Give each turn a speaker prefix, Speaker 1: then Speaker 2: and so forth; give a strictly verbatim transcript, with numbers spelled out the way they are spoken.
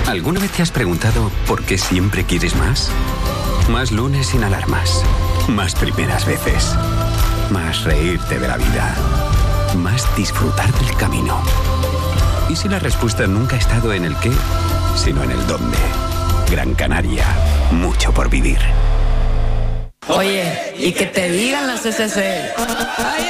Speaker 1: ¿Alguna vez te has preguntado por qué siempre quieres más? Más lunes sin alarmas. Más primeras veces. Más reírte de la vida. Más disfrutar del camino. ¿Y si la respuesta nunca ha estado en el qué, sino en el dónde? Gran Canaria. Mucho por vivir.
Speaker 2: Oye, y que te digan las C C C.